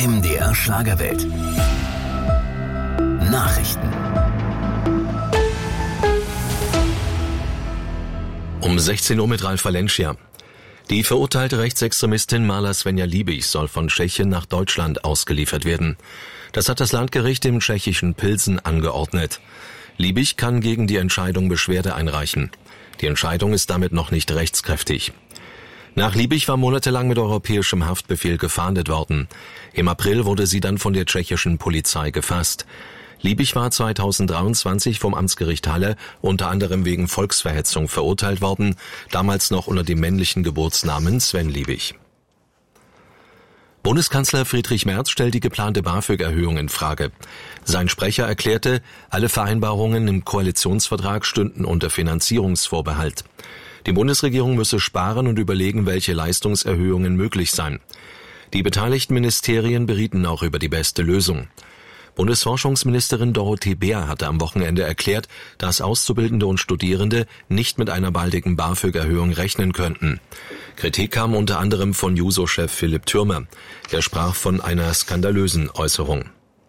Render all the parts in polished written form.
MDR Schlagerwelt. Nachrichten. Um 16 Uhr mit Ralf Valencia. Die verurteilte Rechtsextremistin Marla Svenja Liebig soll von Tschechien nach Deutschland ausgeliefert werden. Das hat das Landgericht im tschechischen Pilsen angeordnet. Liebig kann gegen die Entscheidung Beschwerde einreichen. Die Entscheidung ist damit noch nicht rechtskräftig. Nach Liebig war monatelang mit europäischem Haftbefehl gefahndet worden. Im April wurde sie dann von der tschechischen Polizei gefasst. Liebig war 2023 vom Amtsgericht Halle unter anderem wegen Volksverhetzung verurteilt worden, damals noch unter dem männlichen Geburtsnamen Sven Liebig. Bundeskanzler Friedrich Merz stellt die geplante BAföG-Erhöhung in Frage. Sein Sprecher erklärte, alle Vereinbarungen im Koalitionsvertrag stünden unter Finanzierungsvorbehalt. Die Bundesregierung müsse sparen und überlegen, welche Leistungserhöhungen möglich seien. Die beteiligten Ministerien berieten auch über die beste Lösung. Bundesforschungsministerin Dorothee Bär hatte am Wochenende erklärt, dass Auszubildende und Studierende nicht mit einer baldigen BAföG-Erhöhung rechnen könnten. Kritik kam unter anderem von Juso-Chef Philipp Thürmer. Er sprach von einer skandalösen Äußerung.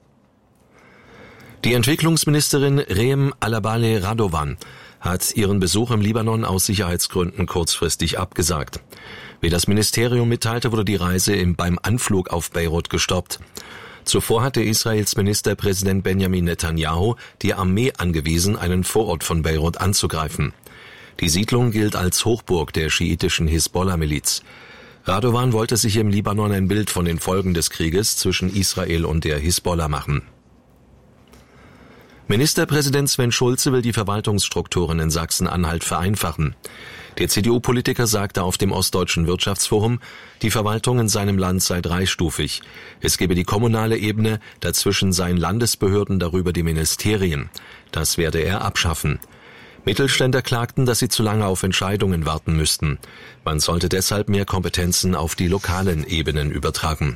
Die Entwicklungsministerin Reem Alabale Radovan hat ihren Besuch im Libanon aus Sicherheitsgründen kurzfristig abgesagt. Wie das Ministerium mitteilte, wurde die Reise beim Anflug auf Beirut gestoppt. Zuvor hatte Israels Ministerpräsident Benjamin Netanyahu die Armee angewiesen, einen Vorort von Beirut anzugreifen. Die Siedlung gilt als Hochburg der schiitischen Hisbollah-Miliz. Radovan wollte sich im Libanon ein Bild von den Folgen des Krieges zwischen Israel und der Hisbollah machen. Ministerpräsident Sven Schulze will die Verwaltungsstrukturen in Sachsen-Anhalt vereinfachen. Der CDU-Politiker sagte auf dem Ostdeutschen Wirtschaftsforum, die Verwaltung in seinem Land sei dreistufig. Es gebe die kommunale Ebene, dazwischen seien Landesbehörden, darüber die Ministerien. Das werde er abschaffen. Mittelständler klagten, dass sie zu lange auf Entscheidungen warten müssten. Man sollte deshalb mehr Kompetenzen auf die lokalen Ebenen übertragen.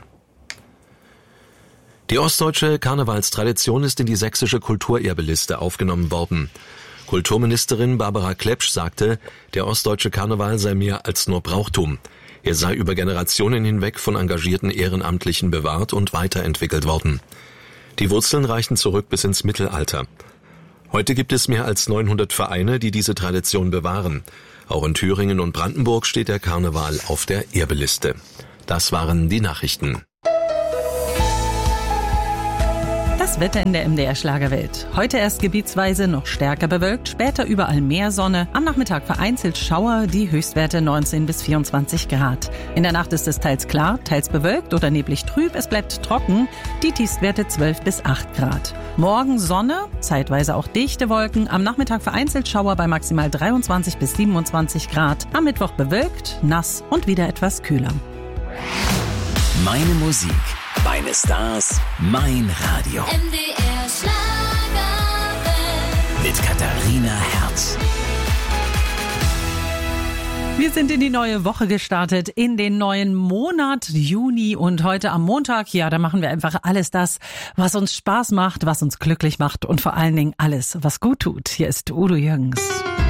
Die ostdeutsche Karnevalstradition ist in die sächsische Kulturerbeliste aufgenommen worden. Kulturministerin Barbara Klepsch sagte, der ostdeutsche Karneval sei mehr als nur Brauchtum. Er sei über Generationen hinweg von engagierten Ehrenamtlichen bewahrt und weiterentwickelt worden. Die Wurzeln reichen zurück bis ins Mittelalter. Heute gibt es mehr als 900 Vereine, die diese Tradition bewahren. Auch in Thüringen und Brandenburg steht der Karneval auf der Erbeliste. Das waren die Nachrichten. Das Wetter in der MDR Schlagerwelt. Heute erst gebietsweise noch stärker bewölkt, später überall mehr Sonne. Am Nachmittag vereinzelt Schauer, die Höchstwerte 19 bis 24 Grad. In der Nacht ist es teils klar, teils bewölkt oder neblig trüb. Es bleibt trocken, die Tiefstwerte 12 bis 8 Grad. Morgen Sonne, zeitweise auch dichte Wolken. Am Nachmittag vereinzelt Schauer bei maximal 23 bis 27 Grad. Am Mittwoch bewölkt, nass und wieder etwas kühler. Meine Musik, meine Stars, mein Radio. MDR Schlagerwelt. Mit Katharina Herz. Wir sind in die neue Woche gestartet, in den neuen Monat Juni und heute am Montag, ja, da machen wir einfach alles das, was uns Spaß macht, was uns glücklich macht und vor allen Dingen alles, was gut tut. Hier ist Udo Jürgens.